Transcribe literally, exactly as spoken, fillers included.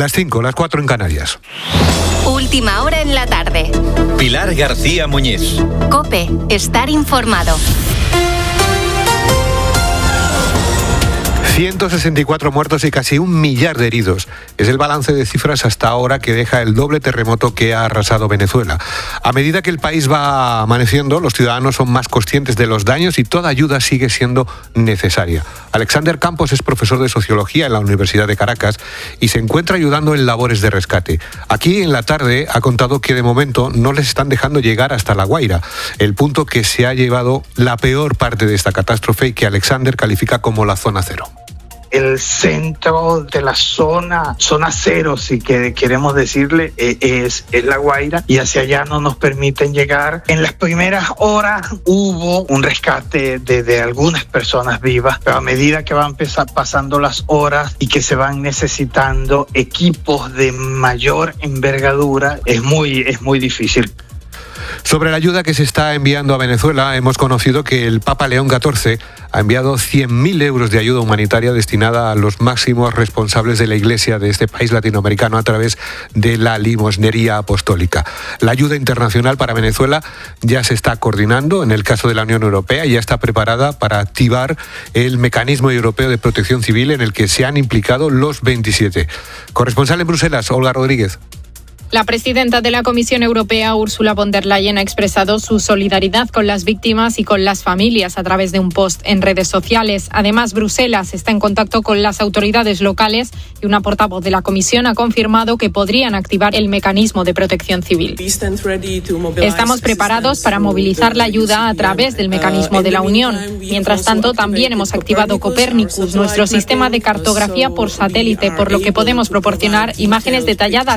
Las cinco, las cuatro en Canarias. Última hora en la tarde. Pilar García Muñiz. COPE, estar informado. ciento sesenta y cuatro muertos y casi un millar de heridos. Es el balance de cifras hasta ahora que deja el doble terremoto que ha arrasado Venezuela. A medida que el país va amaneciendo, los ciudadanos son más conscientes de los daños y toda ayuda sigue siendo necesaria. Alexander Campos es profesor de Sociología en la Universidad de Caracas y se encuentra ayudando en labores de rescate. Aquí en la tarde ha contado que de momento no les están dejando llegar hasta La Guaira, el punto que se ha llevado la peor parte de esta catástrofe y que Alexander califica como la zona cero. El centro de la zona, zona cero, si que queremos decirle, es, es La Guaira, y hacia allá no nos permiten llegar. En las primeras horas hubo un rescate de, de algunas personas vivas, pero a medida que van pasando las horas y que se van necesitando equipos de mayor envergadura, es muy, es muy difícil. Sobre la ayuda que se está enviando a Venezuela, hemos conocido que el Papa León catorce ha enviado cien mil euros de ayuda humanitaria destinada a los máximos responsables de la Iglesia de este país latinoamericano a través de la limosnería apostólica. La ayuda internacional para Venezuela ya se está coordinando. En el caso de la Unión Europea, ya está preparada para activar el mecanismo europeo de protección civil en el que se han implicado los veintisiete. Corresponsal en Bruselas, Olga Rodríguez. La presidenta de la Comisión Europea, Ursula von der Leyen, ha expresado su solidaridad con las víctimas y con las familias a través de un post en redes sociales. Además, Bruselas está en contacto con las autoridades locales y una portavoz de la Comisión ha confirmado que podrían activar el mecanismo de protección civil. Estamos preparados para movilizar la ayuda a través del mecanismo de la Unión. Mientras tanto, también hemos activado Copernicus, nuestro sistema de cartografía por satélite, por lo que podemos proporcionar imágenes detalladas